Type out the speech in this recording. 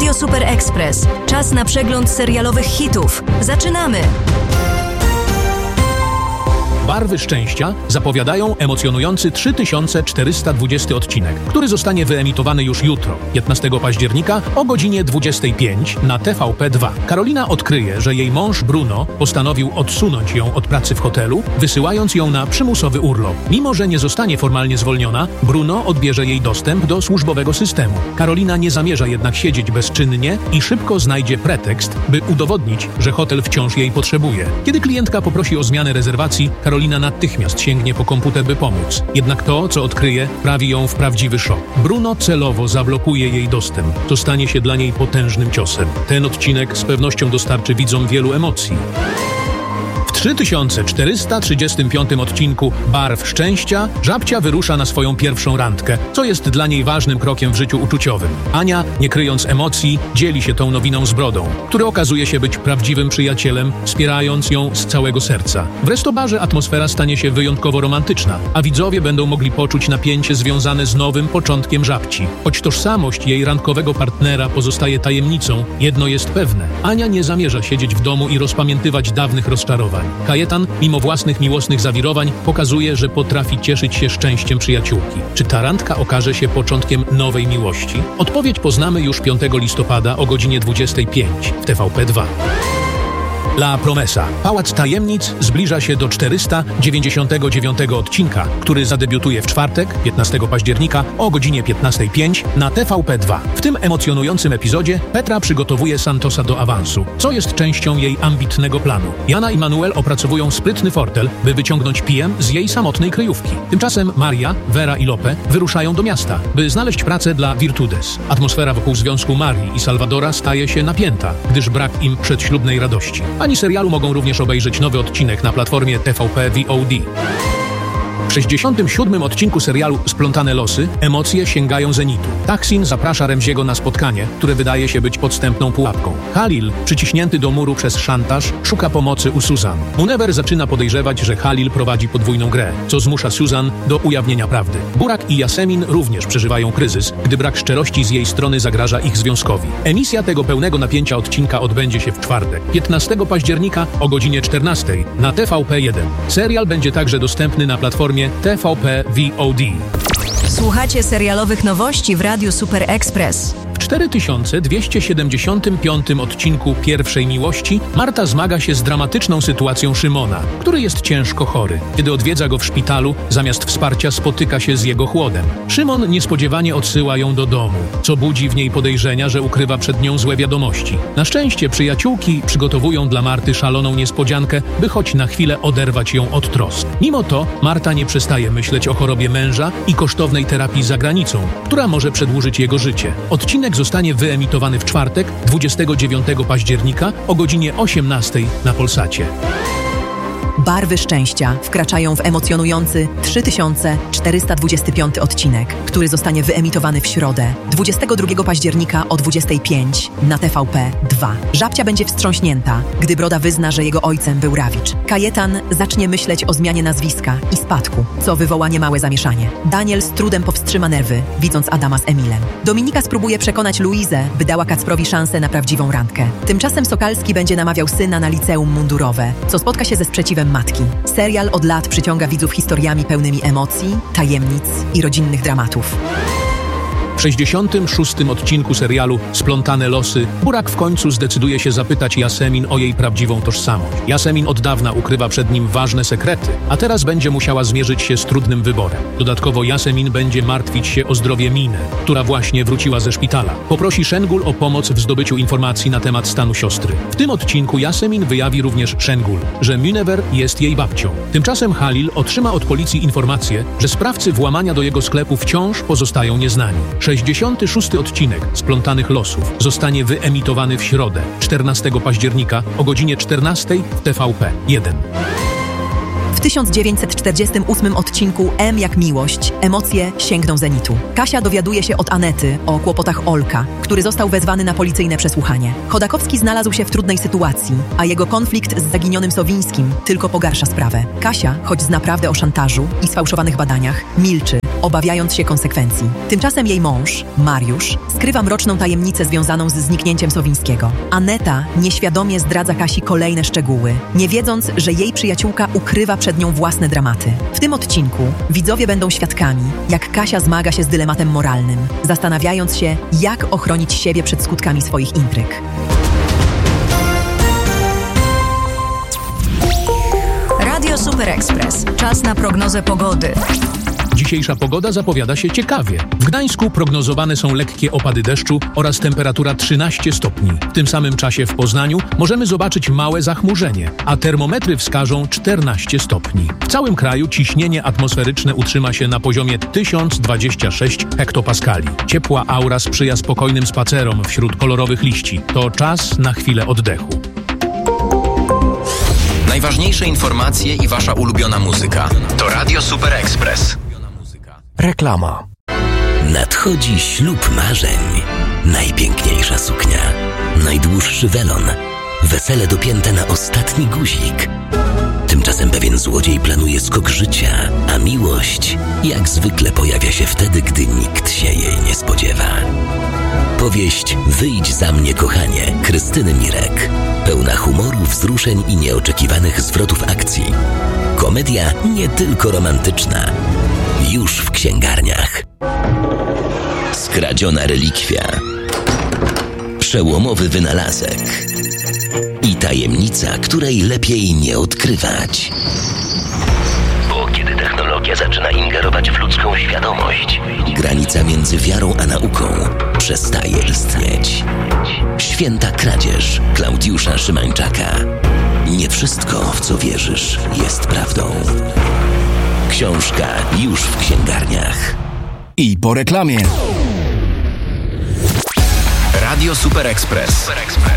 Radio Super Express. Czas na przegląd serialowych hitów. Zaczynamy! Barwy szczęścia zapowiadają emocjonujący 3420 odcinek, który zostanie wyemitowany już jutro, 15 października o godzinie 25 na TVP2. Karolina odkryje, że jej mąż Bruno postanowił odsunąć ją od pracy w hotelu, wysyłając ją na przymusowy urlop. Mimo że nie zostanie formalnie zwolniona, Bruno odbierze jej dostęp do służbowego systemu. Karolina nie zamierza jednak siedzieć bezczynnie i szybko znajdzie pretekst, by udowodnić, że hotel wciąż jej potrzebuje. Kiedy klientka poprosi o zmianę rezerwacji, Karolina natychmiast sięgnie po komputer, by pomóc. Jednak to, co odkryje, wprawi ją w prawdziwy szok. Bruno celowo zablokuje jej dostęp. To stanie się dla niej potężnym ciosem. Ten odcinek z pewnością dostarczy widzom wielu emocji. W 3435 odcinku Barw szczęścia Żabcia wyrusza na swoją pierwszą randkę, co jest dla niej ważnym krokiem w życiu uczuciowym. Ania, nie kryjąc emocji, dzieli się tą nowiną z Brodą, który okazuje się być prawdziwym przyjacielem, wspierając ją z całego serca. W restobarze atmosfera stanie się wyjątkowo romantyczna, a widzowie będą mogli poczuć napięcie związane z nowym początkiem Żabci. Choć tożsamość jej randkowego partnera pozostaje tajemnicą, jedno jest pewne. Ania nie zamierza siedzieć w domu i rozpamiętywać dawnych rozczarowań. Kajetan, mimo własnych miłosnych zawirowań, pokazuje, że potrafi cieszyć się szczęściem przyjaciółki. Czy ta randka okaże się początkiem nowej miłości? Odpowiedź poznamy już 5 listopada o godzinie 25 w TVP2. La Promesa. Pałac Tajemnic zbliża się do 499 odcinka, który zadebiutuje w czwartek, 15 października o godzinie 15:05 na TVP2. W tym emocjonującym epizodzie Petra przygotowuje Santosa do awansu, co jest częścią jej ambitnego planu. Jana i Manuel opracowują sprytny fortel, by wyciągnąć PM z jej samotnej kryjówki. Tymczasem Maria, Vera i Lope wyruszają do miasta, by znaleźć pracę dla Virtudes. Atmosfera wokół związku Marii i Salvadora staje się napięta, gdyż brak im przedślubnej radości. Fani serialu mogą również obejrzeć nowy odcinek na platformie TVP VOD. W 67. odcinku serialu Splątane losy emocje sięgają zenitu. Taksin zaprasza Remziego na spotkanie, które wydaje się być podstępną pułapką. Halil, przyciśnięty do muru przez szantaż, szuka pomocy u Susan. Munewer zaczyna podejrzewać, że Halil prowadzi podwójną grę, co zmusza Susan do ujawnienia prawdy. Burak i Yasemin również przeżywają kryzys, gdy brak szczerości z jej strony zagraża ich związkowi. Emisja tego pełnego napięcia odcinka odbędzie się w czwartek, 15 października o godzinie 14 na TVP1. Serial będzie także dostępny na platformie TVP VOD. Słuchacie serialowych nowości w Radiu Super Express. W 4275 odcinku Pierwszej Miłości Marta zmaga się z dramatyczną sytuacją Szymona, który jest ciężko chory. Kiedy odwiedza go w szpitalu, zamiast wsparcia spotyka się z jego chłodem. Szymon niespodziewanie odsyła ją do domu, co budzi w niej podejrzenia, że ukrywa przed nią złe wiadomości. Na szczęście przyjaciółki przygotowują dla Marty szaloną niespodziankę, by choć na chwilę oderwać ją od trosk. Mimo to Marta nie przestaje myśleć o chorobie męża i kosztownej terapii za granicą, która może przedłużyć jego życie. Odcinek zostanie wyemitowany w czwartek, 29 października o godzinie 18 na Polsacie. Barwy szczęścia wkraczają w emocjonujący 3425 odcinek, który zostanie wyemitowany w środę, 22 października o 25 na TVP2. Żabcia będzie wstrząśnięta, gdy Broda wyzna, że jego ojcem był Rawicz. Kajetan zacznie myśleć o zmianie nazwiska i spadku, co wywoła niemałe zamieszanie. Daniel z trudem powstrzyma nerwy, widząc Adama z Emilem. Dominika spróbuje przekonać Luizę, by dała Kacprowi szansę na prawdziwą randkę. Tymczasem Sokalski będzie namawiał syna na liceum mundurowe, co spotka się ze sprzeciwem matki. Serial od lat przyciąga widzów historiami pełnymi emocji, tajemnic i rodzinnych dramatów. W 66. odcinku serialu Splątane losy Burak w końcu zdecyduje się zapytać Yasemin o jej prawdziwą tożsamość. Yasemin od dawna ukrywa przed nim ważne sekrety, a teraz będzie musiała zmierzyć się z trudnym wyborem. Dodatkowo Yasemin będzie martwić się o zdrowie Miny, która właśnie wróciła ze szpitala. Poprosi Szengul o pomoc w zdobyciu informacji na temat stanu siostry. W tym odcinku Yasemin wyjawi również Szengul, że Munewer jest jej babcią. Tymczasem Halil otrzyma od policji informację, że sprawcy włamania do jego sklepu wciąż pozostają nieznani. 66. odcinek Splątanych losów zostanie wyemitowany w środę, 14 października o godzinie 14 w TVP1. W 1948 odcinku M jak miłość emocje sięgną zenitu. Kasia dowiaduje się od Anety o kłopotach Olka, który został wezwany na policyjne przesłuchanie. Chodakowski znalazł się w trudnej sytuacji, a jego konflikt z zaginionym Sowińskim tylko pogarsza sprawę. Kasia, choć zna prawdę o szantażu i sfałszowanych badaniach, milczy, obawiając się konsekwencji. Tymczasem jej mąż, Mariusz, skrywa mroczną tajemnicę związaną z zniknięciem Sowińskiego. Aneta nieświadomie zdradza Kasi kolejne szczegóły, nie wiedząc, że jej przyjaciółka ukrywa przed nią własne dramaty. W tym odcinku widzowie będą świadkami, jak Kasia zmaga się z dylematem moralnym, zastanawiając się, jak ochronić siebie przed skutkami swoich intryg. Radio Super Express. Czas na prognozę pogody. Dzisiejsza pogoda zapowiada się ciekawie. W Gdańsku prognozowane są lekkie opady deszczu oraz temperatura 13 stopni. W tym samym czasie w Poznaniu możemy zobaczyć małe zachmurzenie, a termometry wskażą 14 stopni. W całym kraju ciśnienie atmosferyczne utrzyma się na poziomie 1026 hektopaskali. Ciepła aura sprzyja spokojnym spacerom wśród kolorowych liści. To czas na chwilę oddechu. Najważniejsze informacje i wasza ulubiona muzyka. To Radio Super Express. Reklama. Nadchodzi ślub marzeń. Najpiękniejsza suknia. Najdłuższy welon. Wesele dopięte na ostatni guzik. Tymczasem pewien złodziej planuje skok życia, a miłość jak zwykle pojawia się wtedy, gdy nikt się jej nie spodziewa. Powieść Wyjdź za mnie, kochanie, Krystyny Mirek. Pełna humoru, wzruszeń i nieoczekiwanych zwrotów akcji. Komedia nie tylko romantyczna. Już w księgarniach. Skradziona relikwia. Przełomowy wynalazek. I tajemnica, której lepiej nie odkrywać. Bo kiedy technologia zaczyna ingerować w ludzką świadomość, granica między wiarą a nauką przestaje istnieć. Święta kradzież Klaudiusza Szymańczaka. Nie wszystko, w co wierzysz, jest prawdą. Książka już w księgarniach. I po reklamie. Radio Super Express.